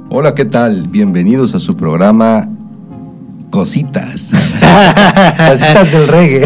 Hola, ¿qué tal? Bienvenidos a su programa Cositas. Cositas del reggae.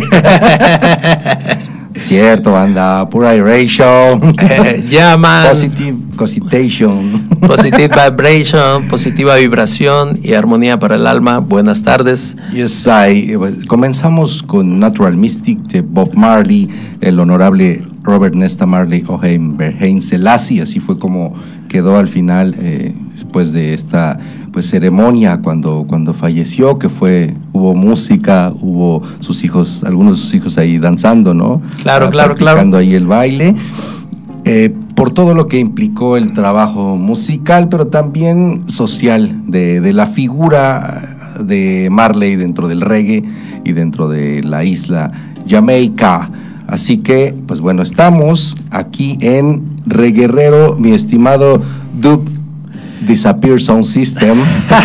Cierto, banda, pura iration. Yeah, man. Positive cositation. Positive vibration, positiva vibración y armonía para el alma. Buenas tardes. Yes, comenzamos con Natural Mystic de Bob Marley, el honorable Robert Nesta Marley O'Hain Selassie. Así fue como quedó al final, después de esta ceremonia cuando falleció, que hubo música, hubo sus hijos, algunos de sus hijos ahí danzando, ¿no? Claro. Practicando ahí el baile, por todo lo que implicó el trabajo musical, pero también social, de la figura de Marley dentro del reggae y dentro de la isla Jamaica. Así que, pues bueno, estamos aquí en Reguerrero, mi estimado Dub Disappear Sound System.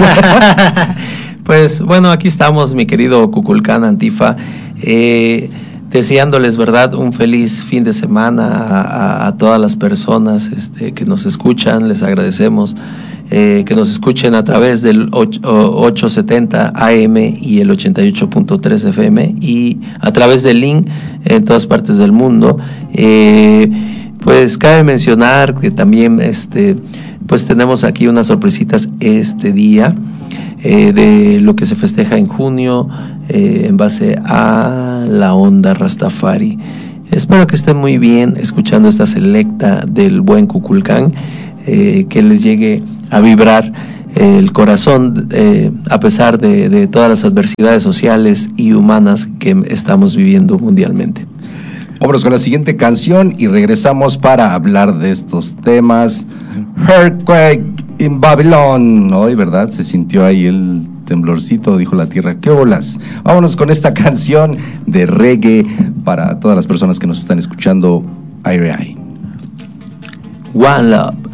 Pues bueno, aquí estamos, mi querido Kukulkan Antifa, deseándoles, ¿verdad?, un feliz fin de semana a todas las personas que nos escuchan. Les agradecemos que nos escuchen a través del 870 AM y el 88.3 FM y a través del link en todas partes del mundo. Pues cabe mencionar que también pues tenemos aquí unas sorpresitas este día de lo que se festeja en junio en base a la onda Rastafari. Espero que estén muy bien escuchando esta selecta del buen Kukulkan, que les llegue a vibrar el corazón a pesar de todas las adversidades sociales y humanas que estamos viviendo mundialmente. Vámonos con la siguiente canción y regresamos para hablar de estos temas. Earthquake in Babylon. Hoy, ¿verdad? Se sintió ahí el temblorcito, dijo la tierra. ¡Qué bolas! Vámonos con esta canción de reggae para todas las personas que nos están escuchando. Aire. One Love.